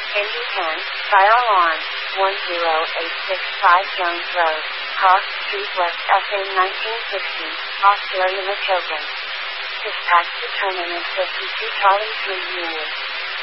Indy 10, Fire Alarm, 10865 Jones Road, Cross Street West, SA 1960, Australia, Michoacan. Dispatch determinant 52 Charlie 3 Unit.